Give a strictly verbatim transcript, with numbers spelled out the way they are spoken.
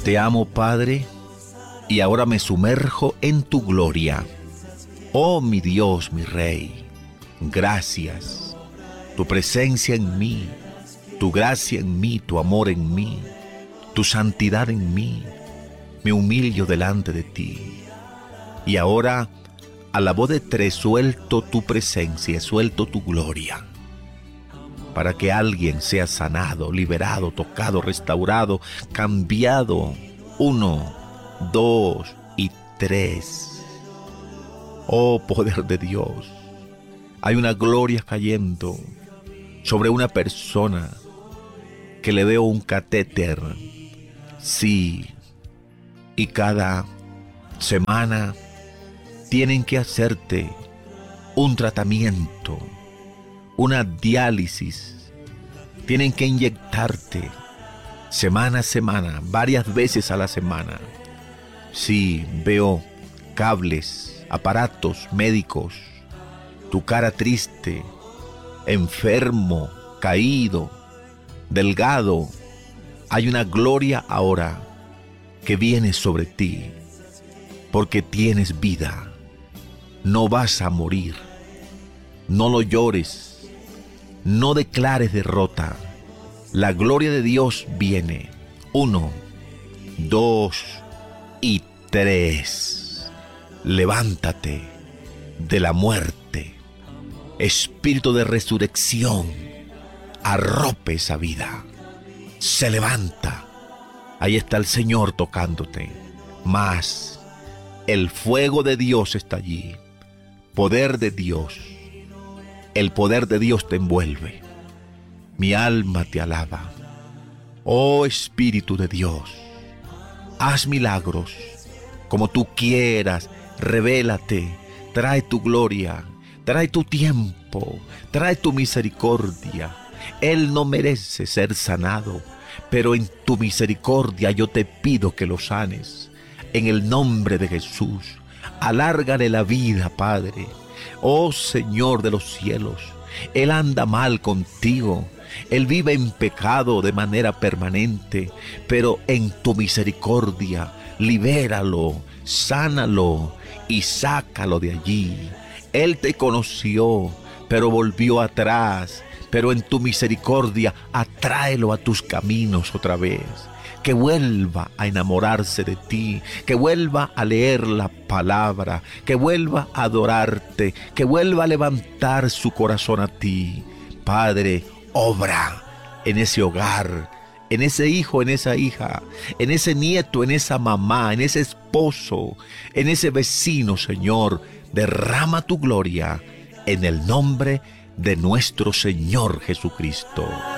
Te amo, Padre, y ahora me sumerjo en tu gloria. Oh, mi Dios, mi Rey, gracias. Tu presencia en mí, tu gracia en mí, tu amor en mí, tu santidad en mí. Me humillo delante de ti. Y ahora, a la voz de tres, suelto tu presencia, suelto tu gloria, para que alguien sea sanado, liberado, tocado, restaurado, cambiado. Uno, dos y tres. Oh, poder de Dios. Hay una gloria cayendo sobre una persona que le veo un catéter. Sí, y cada semana tienen que hacerte un tratamiento, una diálisis. Tienen que inyectarte semana a semana, varias veces a la semana. Sí, veo cables, aparatos médicos, tu cara triste, enfermo, caído, delgado. Hay una gloria ahora que viene sobre ti, porque tienes vida. No vas a morir. No lo llores. No declares derrota. La gloria de Dios viene. Uno, dos y tres. Levántate de la muerte. Espíritu de resurrección, arrope esa vida. Se levanta. Ahí está el Señor tocándote. Más, el fuego de Dios está allí. Poder de Dios. El poder de Dios te envuelve. Mi alma te alaba. Oh Espíritu de Dios, haz milagros como tú quieras. Revélate, trae tu gloria, trae tu tiempo, trae tu misericordia. Él no merece ser sanado, pero en tu misericordia yo te pido que lo sanes. En el nombre de Jesús, alárgale la vida, Padre. Oh Señor de los cielos, Él anda mal contigo. Él vive en pecado de manera permanente, pero en tu misericordia, libéralo, sánalo y sácalo de allí. Él te conoció, pero volvió atrás, pero en tu misericordia, atráelo a tus caminos otra vez. Que vuelva a enamorarse de ti, que vuelva a leer la palabra, que vuelva a adorarte, que vuelva a levantar su corazón a ti. Padre, obra en ese hogar, en ese hijo, en esa hija, en ese nieto, en esa mamá, en ese esposo, en ese vecino, Señor. Derrama tu gloria en el nombre de nuestro Señor Jesucristo.